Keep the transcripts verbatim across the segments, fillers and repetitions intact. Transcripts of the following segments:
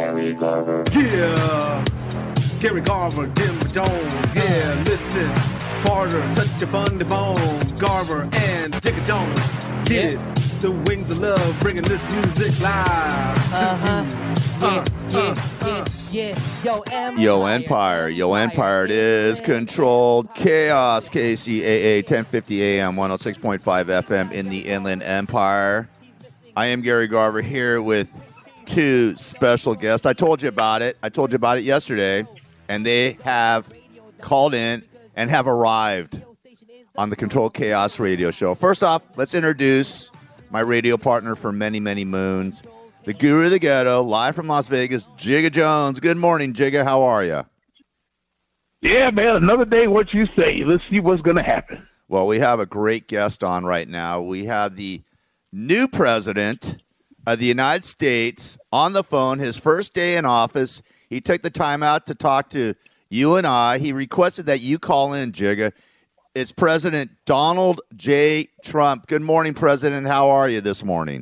Gary Garver. Yeah, Gary Garver, Denver Jones. Yeah, listen, harder, touch your funny bone. Garver and Jigga Jones. Get yeah. it, the wings of love, bringing this music live. Uh-huh. Uh, yeah, yeah, uh, yeah, yeah. Yo, Empire. Yo, Empire. Yo, Empire. It is Controlled Chaos. K C A A, ten fifty A M, one oh six point five F M in the Inland Empire. I am Gary Garver here with two special guests. I told you about it. I told you about it yesterday, and they have called in and have arrived on the Controlled Chaos radio show. First off, let's introduce my radio partner for many, many moons, the Guru of the Ghetto, live from Las Vegas, Jigga Jones. Good morning, Jigga. How are you? Yeah, man, another day, what you say. Let's see what's going to happen. Well, we have a great guest on right now. We have the new president of the United States on the phone, his first day in office. He took the time out to talk to you and I. He requested that you call in, Jigga. It's President Donald J. Trump. Good morning, President. How are you this morning?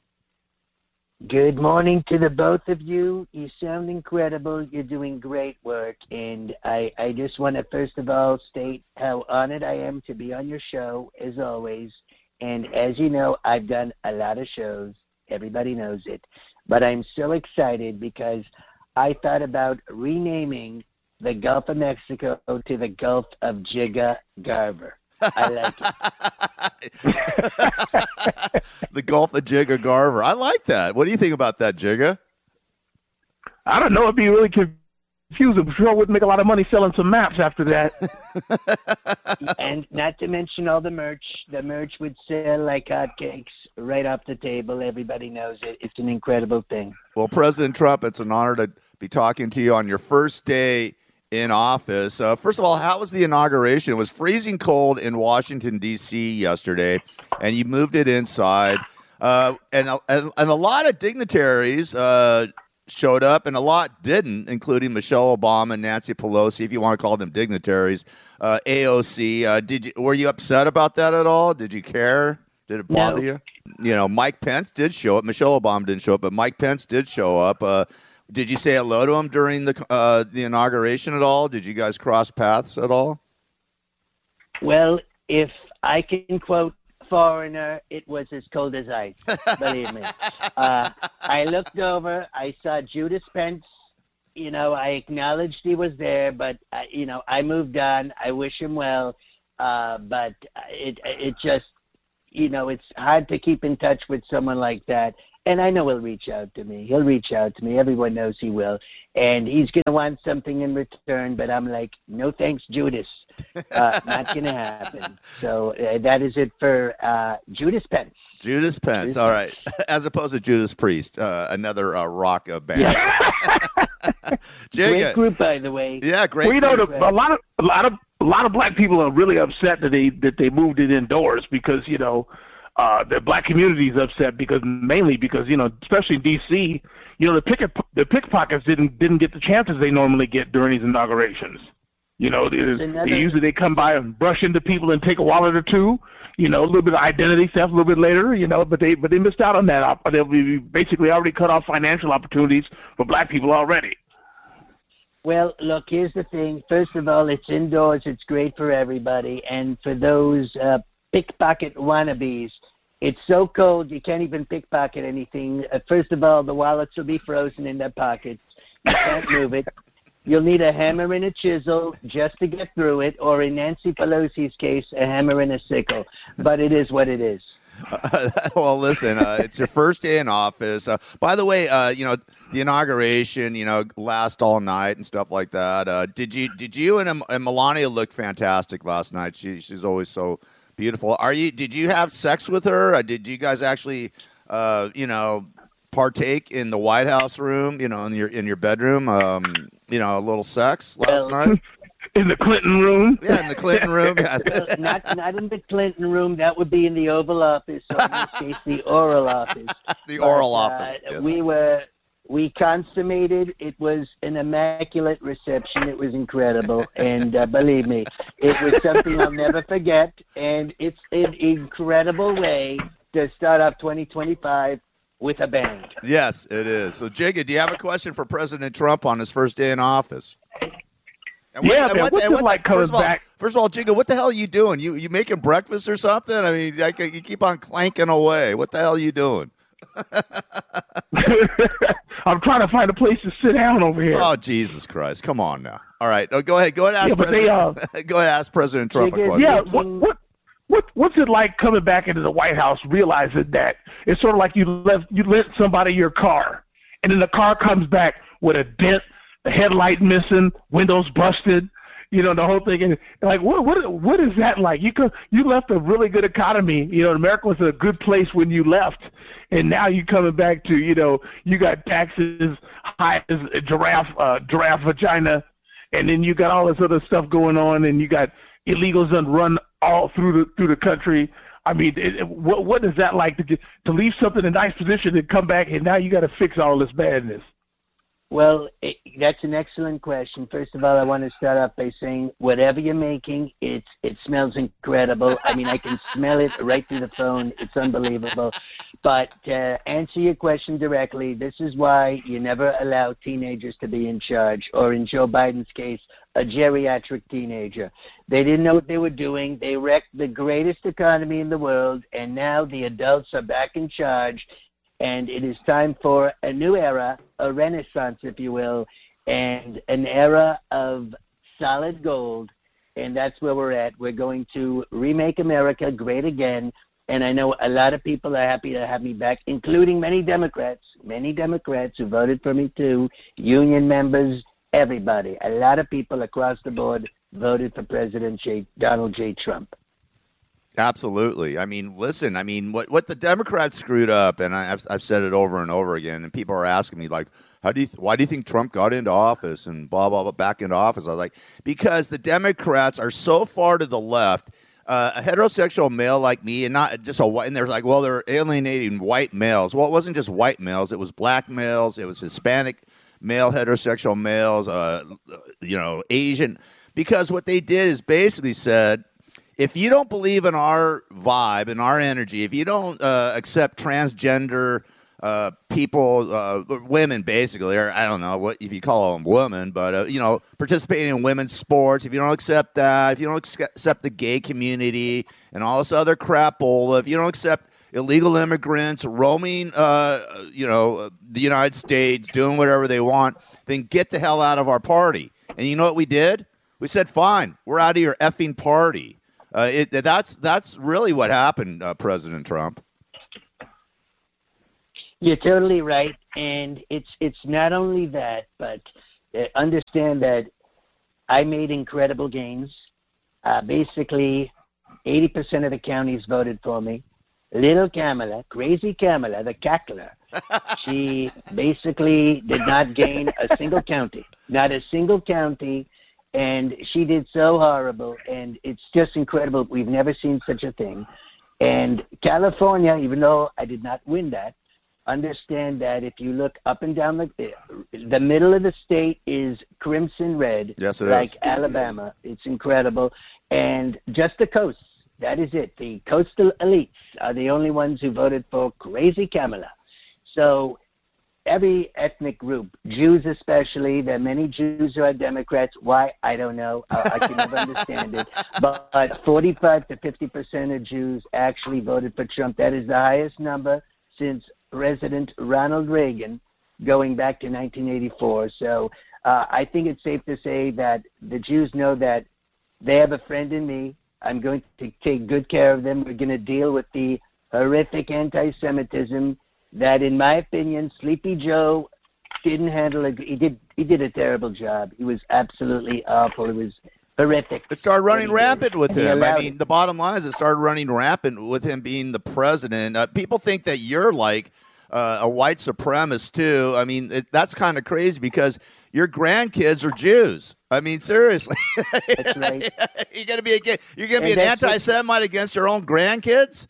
Good morning to the both of you. You sound incredible. You're doing great work. And I, I just want to, first of all, state how honored I am to be on your show, as always. And as you know, I've done a lot of shows. Everybody knows it. But I'm so excited because I thought about renaming the Gulf of Mexico to the Gulf of Jigga Garver. I like it. The Gulf of Jigga Garver. I like that. What do you think about that, Jigga? I don't know. It'd be really confusing. I'm sure I wouldn't make a lot of money selling some maps after that. And not to mention all the merch. The merch would sell like hotcakes right off the table. Everybody knows it. It's an incredible thing. Well, President Trump, it's an honor to be talking to you on your first day in office. Uh, first of all, how was the inauguration? It was freezing cold in Washington, D C yesterday, and you moved it inside. Uh, and, and, and a lot of dignitaries uh, showed up, and a lot didn't, including Michelle Obama and Nancy Pelosi, if you want to call them dignitaries. Uh, A O C, uh, did you, were you upset about that at all? Did you care? Did it bother No. you? You know, Mike Pence did show up. Michelle Obama didn't show up, but Mike Pence did show up. Uh, did you say hello to him during the uh, the inauguration at all? Did you guys cross paths at all? Well, if I can quote Foreigner, it was as cold as ice. Believe me. Uh, I looked over. I saw Judas Pence. You know, I acknowledged he was there, but, uh, you know, I moved on. I wish him well. Uh, but it it just, you know, it's hard to keep in touch with someone like that. And I know he'll reach out to me. He'll reach out to me. Everyone knows he will. And he's going to want something in return. But I'm like, no thanks, Judas. Uh, not going to happen. So uh, that is it for uh, Judas Pence. Judas Pence. Judas All Pence. right. As opposed to Judas Priest, uh, another uh, rock uh, band. Yeah. Jigga. Great group, by the way. Yeah, great. Well, you know, group. the, a lot of a lot of a lot of black people are really upset that they that they moved it indoors because you know uh, the black community is upset because mainly because you know especially in D C you know the picket the pickpockets didn't didn't get the chances they normally get during these inaugurations. You know, they, another- they usually they come by and brush into people and take a wallet or two. You know, a little bit of identity theft a little bit later. You know, but they but they missed out on that. They'll be basically already cut off financial opportunities for black people already. Well, look, here's the thing. First of all, it's indoors. It's great for everybody. And for those uh, pickpocket wannabes, it's so cold you can't even pickpocket anything. Uh, first of all, the wallets will be frozen in their pockets. You can't move it. You'll need a hammer and a chisel just to get through it, or in Nancy Pelosi's case, a hammer and a sickle. But it is what it is. Uh, well, listen, uh, it's your first day in office. Uh, by the way, uh, you know, the inauguration, you know, last all night and stuff like that. Uh, did you, did you and, and Melania looked fantastic last night? She, she's always so beautiful. Are you, did you have sex with her? Uh, did you guys actually, uh, you know, partake in the White House room, you know, in your, in your bedroom, um, you know, a little sex last Well, night? In the Clinton room? Yeah, in the Clinton room. Yeah. Well, not not in the Clinton room. That would be in the Oval Office, or in this case, the Oral Office. The But, Oral uh, Office. Yes. We were we consummated. It was an immaculate reception. It was incredible, and uh, believe me, it was something I'll never forget. And it's an incredible way to start off twenty twenty-five with a bang. Yes, it is. So, Jigga, do you have a question for President Trump on his first day in office? And what, yeah, and man, what, what's and what, it like coming first of all, back? First of all, Jigga, what the hell are you doing? You you making breakfast or something? I mean, I, you keep on clanking away. What the hell are you doing? I'm trying to find a place to sit down over here. Oh, Jesus Christ. Come on now. All right. Oh, go ahead. Go ahead and ask, yeah, President, they, uh, go ahead ask President Trump a question. Yeah, what, what, what, what's it like coming back into the White House realizing that it's sort of like you left you lent somebody your car, and then the car comes back with a dent, the headlight missing, windows busted, you know, the whole thing. And like, what what what is that like? You could, you left a really good economy. You know, America was a good place when you left, and now you coming back to, you know, you got taxes high as a giraffe, uh, giraffe vagina, and then you got all this other stuff going on, and you got illegals that run all through the through the country. I mean, it, it, what what is that like to get, to leave something in a nice position and come back, and now you got to fix all this badness? Well, it, that's an excellent question. First of all, I want to start off by saying whatever you're making, it it smells incredible. I mean, I can smell it right through the phone. It's unbelievable. But to answer your question directly, this is why you never allow teenagers to be in charge, or in Joe Biden's case, a geriatric teenager. They didn't know what they were doing. They wrecked the greatest economy in the world, and now the adults are back in charge. And it is time for a new era, a renaissance, if you will, and an era of solid gold. And that's where we're at. We're going to remake America great again. And I know a lot of people are happy to have me back, including many Democrats, many Democrats who voted for me too, union members, everybody. A lot of people across the board voted for President J. Donald J. Trump. Absolutely. I mean, listen, I mean, what what the Democrats screwed up, and I, I've, I've said it over and over again, and people are asking me, like, how do you, why do you think Trump got into office and blah, blah, blah, back into office? I was like, because the Democrats are so far to the left, uh, a heterosexual male like me, and not just a white, and they're like, well, they're alienating white males. Well, it wasn't just white males. It was black males. It was Hispanic male, heterosexual males, uh, you know, Asian. Because what they did is basically said, if you don't believe in our vibe and our energy, if you don't uh, accept transgender uh, people, uh, women basically, or I don't know what if you call them women, but uh, you know, participating in women's sports, if you don't accept that, if you don't accept the gay community and all this other crapola, if you don't accept illegal immigrants roaming, uh, you know, the United States, doing whatever they want, then get the hell out of our party. And you know what we did? We said, fine, we're out of your effing party. Uh, it, that's that's really what happened, uh, President Trump. You're totally right, and it's it's not only that, but uh, understand that I made incredible gains. Uh, basically, eighty percent of the counties voted for me. Little Kamala, crazy Kamala, the cackler, she basically did not gain a single county, not a single county. And she did so horrible, and it's just incredible. We've never seen such a thing. And California, even though I did not win that, understand that if you look up and down the the middle of the state is crimson red, yes, it like is. Alabama. It's incredible. And just the coasts, that is it. The coastal elites are the only ones who voted for crazy Kamala. So every ethnic group, Jews especially, there are many Jews who are Democrats. Why? I don't know. I, I can never understand it. But, but forty-five to fifty percent of Jews actually voted for Trump. That is the highest number since President Ronald Reagan, going back to nineteen eighty-four. So uh, I think it's safe to say that the Jews know that they have a friend in me. I'm going to take good care of them. We're going to deal with the horrific anti-Semitism that, in my opinion, Sleepy Joe didn't handle. A, he did. He did a terrible job. He was absolutely awful. It was horrific. It started running rampant with him. I mean, it. the bottom line is it started running rampant with him being the president. Uh, people think that you're like uh, a white supremacist too. I mean, it, that's kind of crazy because your grandkids are Jews. I mean, seriously. That's right. you're gonna be a, you're gonna be and an anti-Semite against your own grandkids.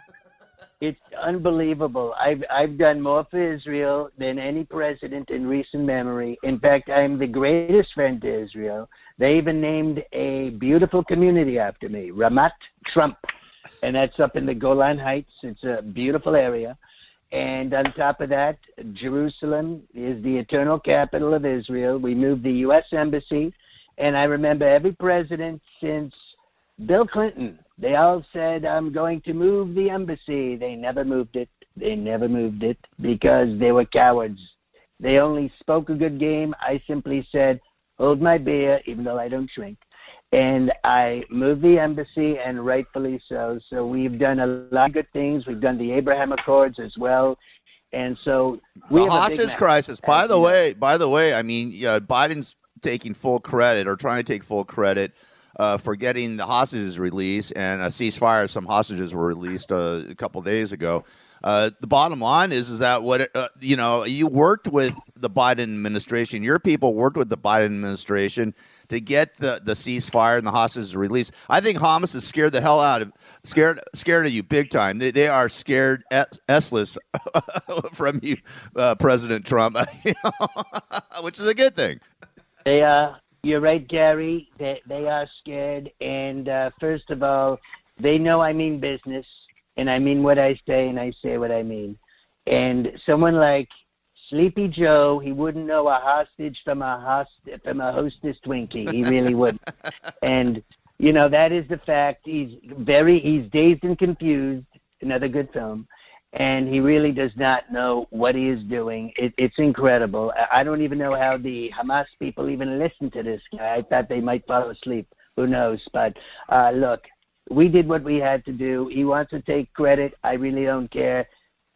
It's unbelievable. I've I've done more for Israel than any president in recent memory. In fact, I'm the greatest friend to Israel. They even named a beautiful community after me, Ramat Trump, and that's up in the Golan Heights. It's a beautiful area. And on top of that, Jerusalem is the eternal capital of Israel. We moved the U S Embassy. And I remember every president since Bill Clinton, they all said, I'm going to move the embassy. They never moved it. They never moved it because they were cowards. They only spoke a good game. I simply said, hold my beer, even though I don't drink. And I moved the embassy, and rightfully so. So we've done a lot of good things. We've done the Abraham Accords as well. And so we the have a big hostage mess. crisis. By And, the you know, way, by the way, I mean, uh, Biden's taking full credit or trying to take full credit uh, for getting the hostages released and a ceasefire. Some hostages were released uh, a couple days ago. Uh, the bottom line is, is that what uh, you know, you worked with the Biden administration. Your people worked with the Biden administration to get the, the ceasefire and the hostages released. I think Hamas is scared the hell out of scared scared of you big time. They they are scared S-less from you, uh, President Trump, you know, which is a good thing. They are. You're right, Gary. They they are scared, and uh, first of all, they know I mean business, and I mean what I say, and I say what I mean. And someone like Sleepy Joe, he wouldn't know a hostage from a host from a Hostess Twinkie. He really wouldn't. And you know that is the fact. He's very he's dazed and confused. Another good film. And he really does not know what he is doing. It, it's incredible. I, I don't even know how the Hamas people even listen to this guy. I thought they might fall asleep. Who knows? But uh, look, we did what we had to do. He wants to take credit. I really don't care.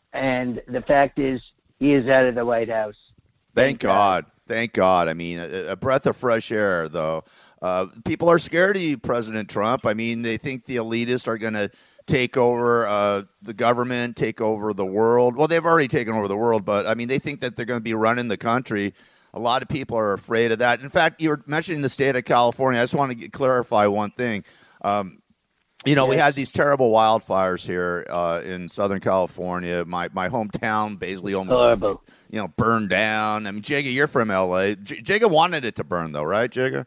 And the fact is, he is out of the White House. Thank God. Thank God. I mean, a, a breath of fresh air, though. Uh, people are scared of you, President Trump. I mean, they think the elitists are going to take over uh, the government, take over the world. Well, they've already taken over the world, but, I mean, they think that they're going to be running the country. A lot of people are afraid of that. In fact, you were mentioning the state of California. I just want to get, clarify one thing. Um, you know, we had these terrible wildfires here uh, in Southern California. My my hometown basically almost Horrible. you know, burned down. I mean, Jigga, you're from L A. J- Jigga wanted it to burn, though, right, Jigga?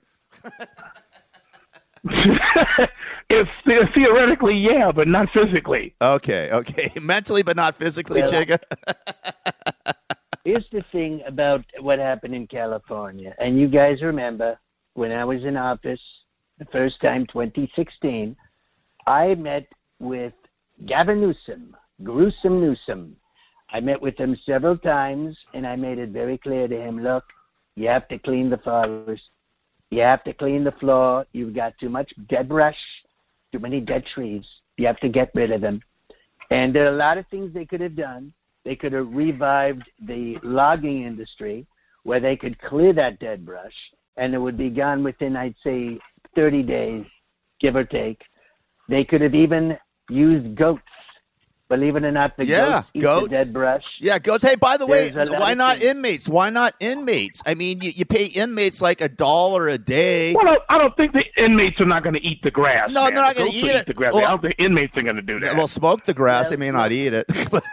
If theoretically, yeah, but not physically. Okay, okay. Mentally, but not physically, Well, Jigga. Here's the thing about what happened in California. And you guys remember when I was in office the first time, twenty sixteen, I met with Gavin Newsom, Gruesome Newsom. I met with him several times, and I made it very clear to him, look, you have to clean the forest. You have to clean the floor. You've got too much dead brush, too many dead trees. You have to get rid of them. And there are a lot of things they could have done. They could have revived the logging industry where they could clear that dead brush, and it would be gone within, I'd say, thirty days, give or take. They could have even used goats. Believe it or not, the Yeah, goats eat goats. the dead brush. Yeah, goes, hey, by the way, There's a lot why of not things. inmates? Why not inmates? I mean, you, you pay inmates like a dollar a day. Well, I don't think the inmates are not going to eat the grass. No, man. they're not The gonna goats eat will it. The grass. Well- I don't think inmates are going to do that. Well, smoke the grass. Well, They may not eat it.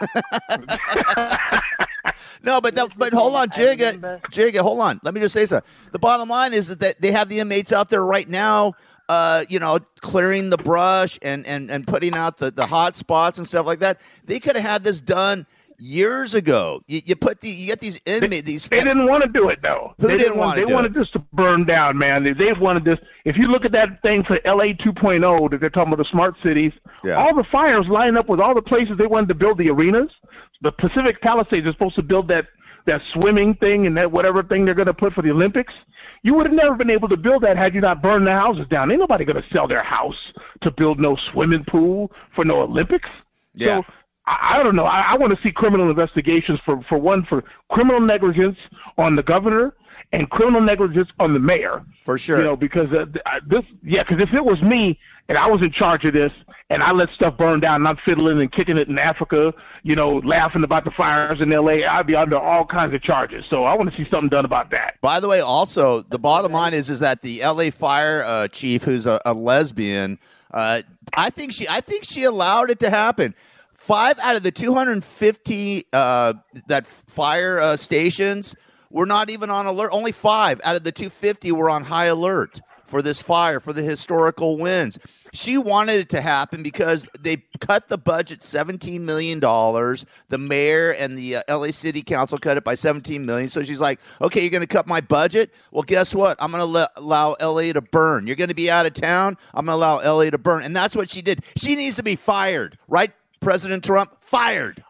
No, but that, but hold on, I Jigga, remember- Jigga, hold on. Let me just say something. The bottom line is that they have the inmates out there right now, uh, you know, clearing the brush and, and, and putting out the, the hot spots and stuff like that. They could have had this done years ago. You, you put the you get these inmates. These They didn't want to do it, though. Who they didn't want to They do wanted this to burn down, man. They, they wanted this. If you look at that thing for L A two point oh that they're talking about, the smart cities, Yeah. all the fires line up with all the places they wanted to build the arenas. The Pacific Palisades are supposed to build that, that swimming thing and that whatever thing they're going to put for the Olympics. You would have never been able to build that had you not burned the houses down. Ain't nobody going to sell their house to build no swimming pool for no Olympics. Yeah. So, I, I don't know. I, I want to see criminal investigations for, for one, for criminal negligence on the governor and criminal negligence on the mayor. For sure. You know, because uh, th- uh, this, yeah, because if it was me and I was in charge of this and I let stuff burn down and I'm fiddling and kicking it in Africa, you know, laughing about the fires in L A, I'd be under all kinds of charges. So I want to see something done about that. By the way, also the bottom line is is that the L A fire uh, chief, who's a, a lesbian, uh, I think she I think she allowed it to happen. Five out of the two hundred fifty uh, that fire uh, stations were not even on alert. Only five out of the two hundred fifty were on high alert for this fire, for the historical winds. She wanted it to happen because they cut the budget seventeen million dollars. The mayor and the uh, L A City Council cut it by seventeen million dollars. So she's like, okay, you're going to cut my budget? Well, guess what? I'm going to le- allow L A to burn. You're going to be out of town? I'm going to allow L A to burn. And that's what she did. She needs to be fired, right, President Trump? Fired.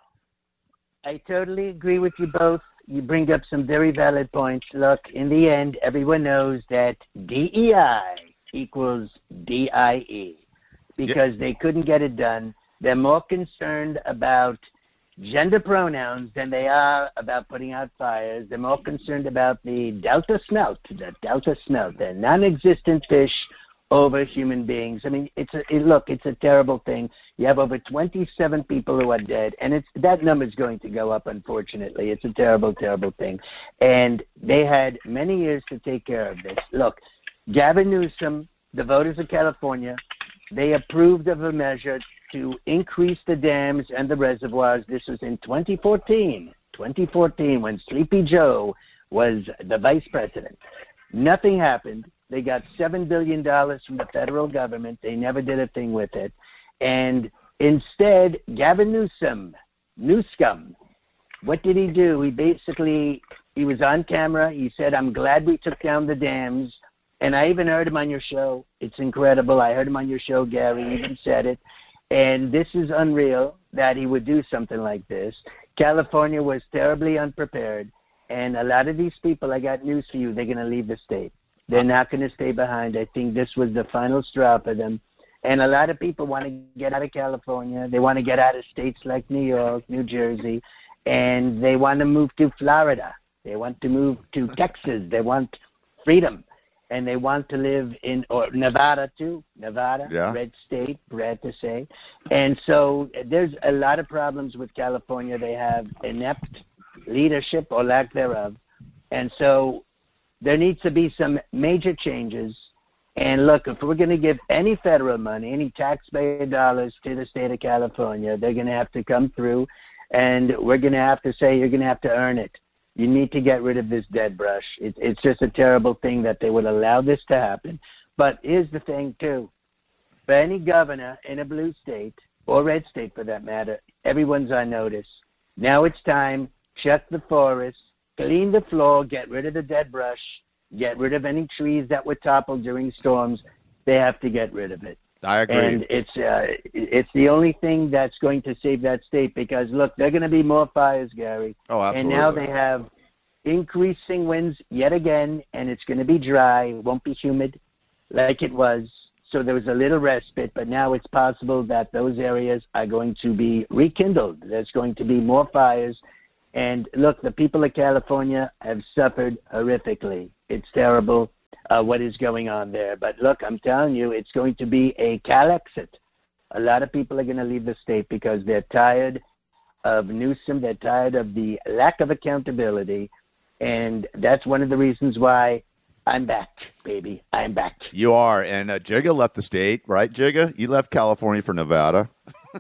I totally agree with you both. You bring up some very valid points. Look, in the end, everyone knows that D E I equals D I E because yep. they couldn't get it done. They're more concerned about gender pronouns than they are about putting out fires. They're more concerned about the delta smelt, the delta smelt, the non-existent fish over human beings. I mean, it's a it, look, it's a terrible thing. You have over twenty-seven people who are dead, and it's that number is going to go up, unfortunately. It's a terrible, terrible thing. And they had many years to take care of this. Look, Gavin Newsom, the voters of California, they approved of a measure to increase the dams and the reservoirs. This was in twenty fourteen, twenty fourteen, when Sleepy Joe was the vice president. Nothing happened. They got seven billion dollars from the federal government. They never did a thing with it. And instead, Gavin Newsom, Newscum, what did he do? He basically, he was on camera. He said, I'm glad we took down the dams. And I even heard him on your show. It's incredible. I heard him on your show, Gary. He even said it. And this is unreal that he would do something like this. California was terribly unprepared. And a lot of these people, I got news for you, they're going to leave the state. They're not going to stay behind. I think this was the final straw for them. And a lot of people want to get out of California. They want to get out of states like New York, New Jersey, and they want to move to Florida. They want to move to Texas. They want freedom. And they want to live in or Nevada, too. Nevada, yeah. Red state, bad to say. And so there's a lot of problems with California. They have inept leadership or lack thereof. And so there needs to be some major changes. And look, if we're going to give any federal money, any taxpayer dollars to the state of California, they're going to have to come through, and we're going to have to say you're going to have to earn it. You need to get rid of this dead brush. It, it's just a terrible thing that they would allow this to happen. But here's the thing, too. For any governor in a blue state, or red state for that matter, everyone's on notice. Now it's time, check the forest, clean the floor, get rid of the dead brush, get rid of any trees that were toppled during storms. They have to get rid of it. I agree. And it's uh, it's the only thing that's going to save that state because, look, there are going to be more fires, Gary. Oh, absolutely. And now they have increasing winds yet again, and it's going to be dry. It won't be humid like it was. So there was a little respite, but now it's possible that those areas are going to be rekindled. There's going to be more fires. And look, the people of California have suffered horrifically. It's terrible uh, what is going on there. But look, I'm telling you, it's going to be a Calexit. A lot of people are going to leave the state because they're tired of Newsom. They're tired of the lack of accountability. And that's one of the reasons why I'm back, baby. I'm back. You are. And uh, Jigga left the state, right, Jigga? You left California for Nevada.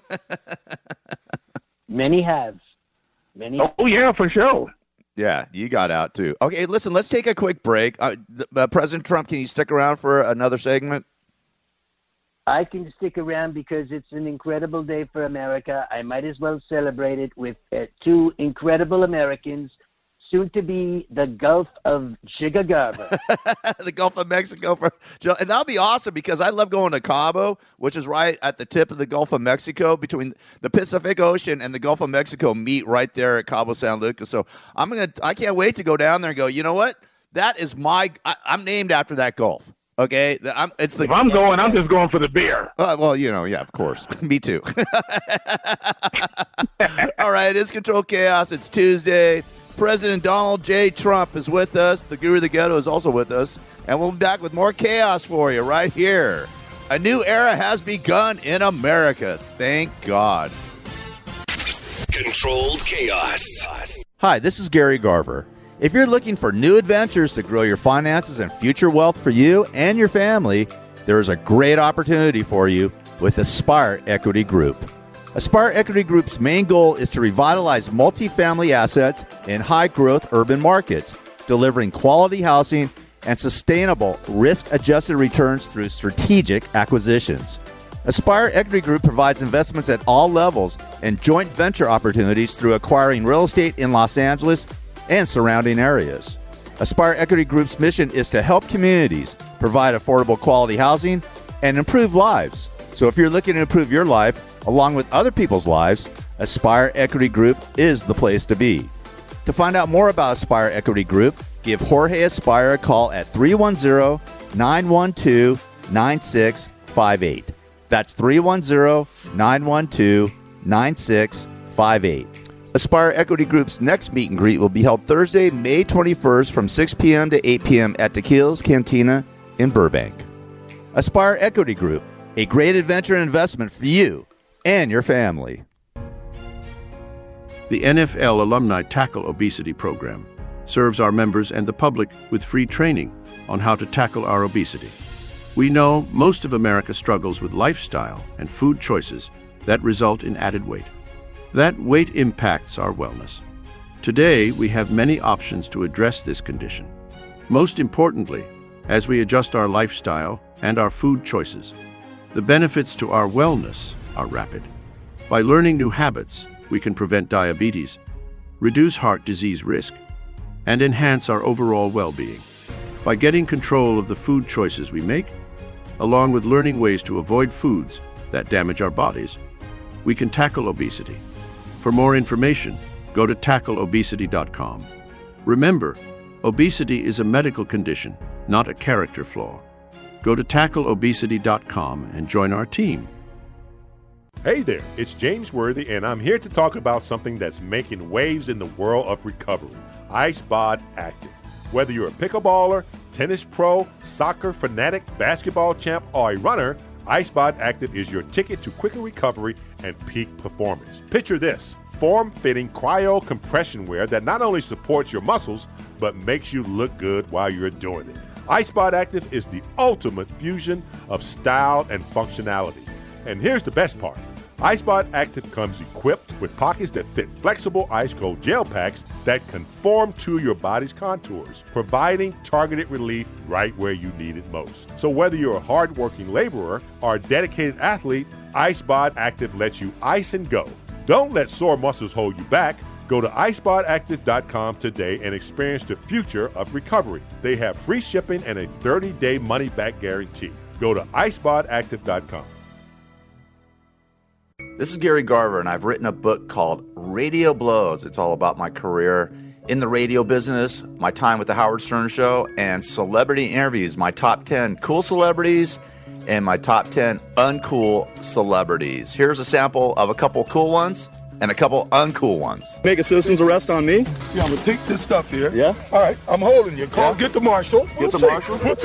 Many have. Many. Oh, yeah, for sure. Yeah, you got out, too. Okay, listen, let's take a quick break. Uh, uh, President Trump, can you stick around for another segment? I can stick around because it's an incredible day for America. I might as well celebrate it with uh, two incredible Americans, soon to be the Gulf of Jigga Garver. The Gulf of Mexico. For, and that'll be awesome because I love going to Cabo, which is right at the tip of the Gulf of Mexico. Between the Pacific Ocean and the Gulf of Mexico meet right there at Cabo San Lucas. So I'm gonna, I can't wait to go down there and go, you know what? That is my, I, I'm named after that Gulf. Okay, I'm, it's the. If I'm going, I'm just going for the beer. Uh, well, you know, yeah, of course. Me too. All right, it's Control Chaos. It's Tuesday. President Donald J. Trump is with us. The Guru of the Ghetto is also with us. And we'll be back with more chaos for you right here. A new era has begun in America. Thank God. Controlled Chaos. Hi, this is Gary Garver. If you're looking for new adventures to grow your finances and future wealth for you and your family, there is a great opportunity for you with Aspire Equity Group. Aspire Equity Group's main goal is to revitalize multifamily assets in high-growth urban markets, delivering quality housing and sustainable risk-adjusted returns through strategic acquisitions. Aspire Equity Group provides investments at all levels and joint venture opportunities through acquiring real estate in Los Angeles and surrounding areas. Aspire Equity Group's mission is to help communities provide affordable quality housing and improve lives. So if you're looking to improve your life along with other people's lives, Aspire Equity Group is the place to be. To find out more about Aspire Equity Group, give Jorge Aspire a call at three one zero, nine one two, nine six five eight. That's three one zero, nine one two, nine six five eight. Aspire Equity Group's next meet and greet will be held Thursday, May twenty-first from six p.m. to eight p.m. at Tequila's Cantina in Burbank. Aspire Equity Group, a great adventure and investment for you and your family. The N F L Alumni Tackle Obesity Program serves our members and the public with free training on how to tackle our obesity. We know most of America struggles with lifestyle and food choices that result in added weight. That weight impacts our wellness. Today, we have many options to address this condition. Most importantly, as we adjust our lifestyle and our food choices, the benefits to our wellness are rapid. By learning new habits, we can prevent diabetes, reduce heart disease risk, and enhance our overall well-being. By getting control of the food choices we make, along with learning ways to avoid foods that damage our bodies, we can tackle obesity. For more information, go to tackle obesity dot com. Remember, obesity is a medical condition, not a character flaw. Go to tackle obesity dot com and join our team. Hey there, it's James Worthy, and I'm here to talk about something that's making waves in the world of recovery, IceBod Active. Whether you're a pickleballer, tennis pro, soccer fanatic, basketball champ, or a runner, IceBod Active is your ticket to quicker recovery and peak performance. Picture this, form-fitting cryo compression wear that not only supports your muscles, but makes you look good while you're doing it. IceBod Active is the ultimate fusion of style and functionality. And here's the best part. IceBod Active comes equipped with pockets that fit flexible ice cold gel packs that conform to your body's contours, providing targeted relief right where you need it most. So whether you're a hard-working laborer or a dedicated athlete, IceBod Active lets you ice and go. Don't let sore muscles hold you back. Go to ice bod active dot com today and experience the future of recovery. They have free shipping and a thirty-day money-back guarantee. Go to ice bod active dot com. This is Gary Garver, and I've written a book called Radio Blows. It's all about my career in the radio business, my time with the Howard Stern Show, and celebrity interviews, my top ten cool celebrities and my top ten uncool celebrities. Here's a sample of a couple cool ones and a couple uncool ones. Make a citizen's arrest on me? Yeah, I'm going to take this stuff here. Yeah? All right, I'm holding you. Call, Yeah. Get the marshal. Get We'll the see. marshal.